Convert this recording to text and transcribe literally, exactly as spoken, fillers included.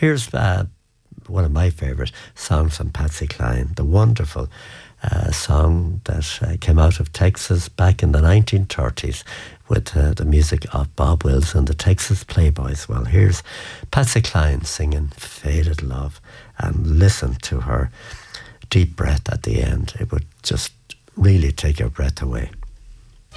Here's uh, one of my favourite songs from Patsy Cline, the wonderful uh, song that uh, came out of Texas back in the nineteen thirties with uh, the music of Bob Wills and the Texas Playboys. Well, here's Patsy Cline singing Faded Love, and listen to her deep breath at the end. It would just really take your breath away.